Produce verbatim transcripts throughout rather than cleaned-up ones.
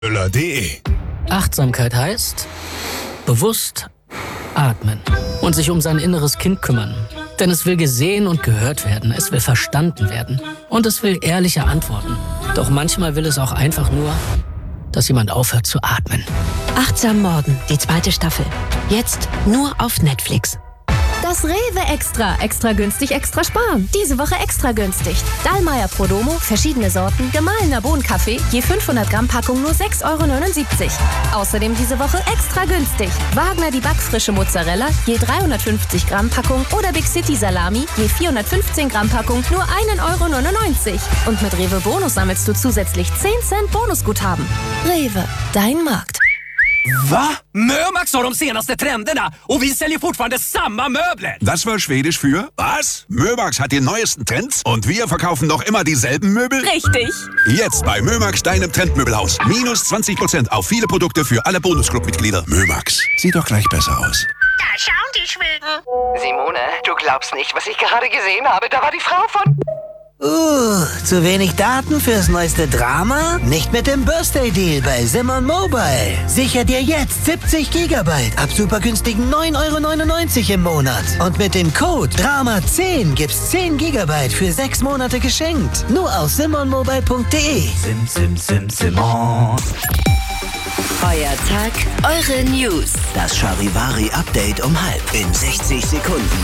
Müller punkt de. Achtsamkeit heißt bewusst atmen und sich um sein inneres Kind kümmern. Denn es will gesehen und gehört werden, es will verstanden werden und es will ehrliche Antworten. Doch manchmal will es auch einfach nur, dass jemand aufhört zu atmen. Achtsam Morden, die zweite Staffel. Jetzt nur auf Netflix. Das Rewe Extra. Extra günstig, extra sparen. Diese Woche extra günstig. Dallmayr Prodomo, verschiedene Sorten, gemahlener Bohnenkaffee, je fünfhundert Gramm Packung nur sechs Euro neunundsiebzig. Außerdem diese Woche extra günstig. Wagner die backfrische Mozzarella, je dreihundertfünfzig Gramm Packung oder Big City Salami, je vierhundertfünfzehn Gramm Packung nur ein Euro neunundneunzig. Und mit Rewe Bonus sammelst du zusätzlich zehn Cent Bonusguthaben. Rewe, dein Markt. Va? Mömax har de senaste trenderna och vi säljer fortfarande samma möbler. Das war Schwedisch für was? Mömax hat die neuesten Trends und wir verkaufen noch immer dieselben Möbel? Richtig. Jetzt bei Mömax, deinem Trendmöbelhaus. Minus zwanzig Prozent auf viele Produkte für alle Bonusclub-Mitglieder. Mömax, sieht doch gleich besser aus. Da schauen die Schweden. Simone, du glaubst nicht, was ich gerade gesehen habe. Da war die Frau von... Uh, zu wenig Daten fürs neueste Drama? Nicht mit dem Birthday-Deal bei Simon Mobile. Sicher dir jetzt siebzig Gigabyte ab super günstigen neun Euro neunundneunzig im Monat. Und mit dem Code Drama zehn gibt's zehn Gigabyte für sechs Monate geschenkt. Nur auf simon mobile punkt de. Sim, sim, sim, Simon. Euer Tag, eure News. Das Charivari-Update um halb in sechzig Sekunden.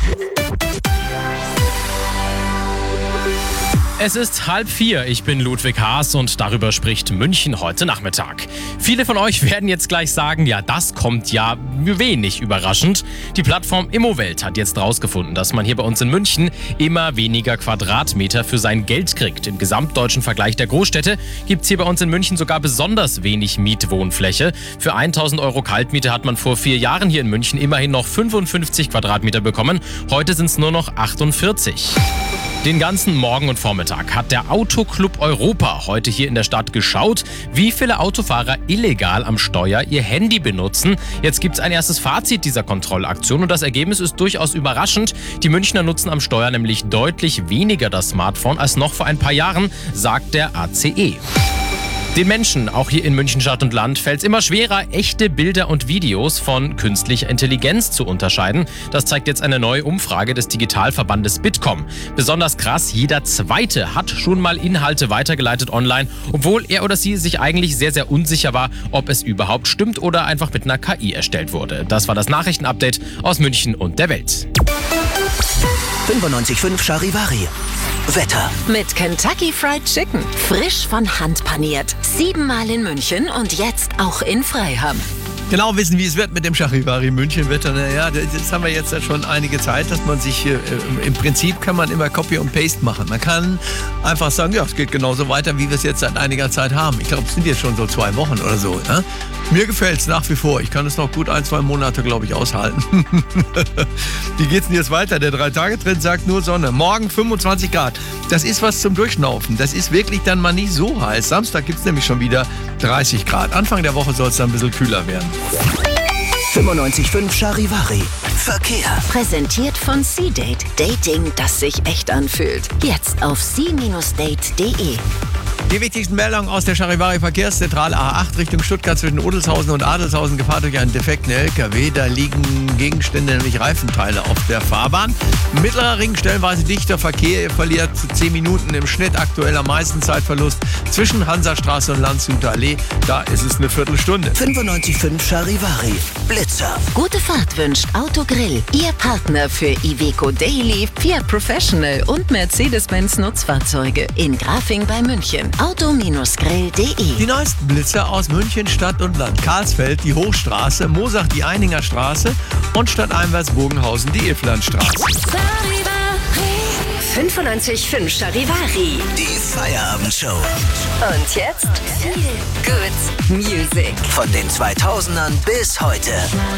Es ist halb vier, ich bin Ludwig Haas und darüber spricht München heute Nachmittag. Viele von euch werden jetzt gleich sagen, ja, das kommt ja wenig überraschend. Die Plattform Immowelt hat jetzt rausgefunden, dass man hier bei uns in München immer weniger Quadratmeter für sein Geld kriegt. Im gesamtdeutschen Vergleich der Großstädte gibt es hier bei uns in München sogar besonders wenig Mietwohnfläche. Für tausend Euro Kaltmiete hat man vor vier Jahren hier in München immerhin noch fünfundfünfzig Quadratmeter bekommen. Heute sind es nur noch achtundvierzig. Den ganzen Morgen und Vormittag hat der Autoclub Europa heute hier in der Stadt geschaut, wie viele Autofahrer illegal am Steuer ihr Handy benutzen. Jetzt gibt es ein erstes Fazit dieser Kontrollaktion und das Ergebnis ist durchaus überraschend. Die Münchner nutzen am Steuer nämlich deutlich weniger das Smartphone als noch vor ein paar Jahren, sagt der A C E. Den Menschen, auch hier in München Stadt und Land, fällt es immer schwerer, echte Bilder und Videos von künstlicher Intelligenz zu unterscheiden. Das zeigt jetzt eine neue Umfrage des Digitalverbandes Bitkom. Besonders krass, jeder Zweite hat schon mal Inhalte weitergeleitet online, obwohl er oder sie sich eigentlich sehr, sehr unsicher war, ob es überhaupt stimmt oder einfach mit einer K I erstellt wurde. Das war das Nachrichtenupdate aus München und der Welt. fünfundneunzig Komma fünf Charivari. Wetter. Mit Kentucky Fried Chicken. Frisch von Hand paniert. Siebenmal in München und jetzt auch in Freiham. Genau wissen, wie es wird mit dem Charivari München-Wetter. Naja, das haben wir jetzt schon einige Zeit, dass man sich, äh, im Prinzip kann man immer Copy und Paste machen. Man kann einfach sagen, ja, es geht genauso weiter, wie wir es jetzt seit einiger Zeit haben. Ich glaube, es sind jetzt schon so zwei Wochen oder so. Ne? Mir gefällt es nach wie vor. Ich kann es noch gut ein, zwei Monate, glaube ich, aushalten. Wie geht's denn jetzt weiter? Der drei-Tage-Trend sagt nur Sonne. Morgen fünfundzwanzig Grad. Das ist was zum Durchschnaufen. Das ist wirklich dann mal nicht so heiß. Samstag gibt es nämlich schon wieder dreißig Grad. Anfang der Woche soll es dann ein bisschen kühler werden. fünfundneunzig Komma fünf Charivari. Verkehr. Präsentiert von C-Date. Dating, das sich echt anfühlt. Jetzt auf c Bindestrich date punkt de. Die wichtigsten Meldungen aus der Charivari-Verkehrszentrale A acht Richtung Stuttgart zwischen Odelshausen und Adelshausen, gefahren durch einen defekten L K W. Da liegen Gegenstände, nämlich Reifenteile auf der Fahrbahn. Mittlerer Ring stellenweise dichter Verkehr. Ihr verliert zehn Minuten im Schnitt, aktuell am meisten Zeitverlust zwischen Hansastraße und Landshuter Allee. Da ist es eine Viertelstunde. fünfundneunzig Komma fünf Charivari. Blitzer. Gute Fahrt wünscht Autogrill. Ihr Partner für Iveco Daily, Fiat Professional und Mercedes-Benz Nutzfahrzeuge. In Grafing bei München. auto grill punkt de. Die neuesten Blitzer aus München, Stadt und Land. Karlsfeld, die Hochstraße, Moosach, die Eininger Straße und stadteinwärts Bogenhausen, die Iflandstraße. fünfundneunzig Komma fünf Charivari. Die Feierabendshow. Und jetzt Feel Good Music. Von den zweitausendern bis heute.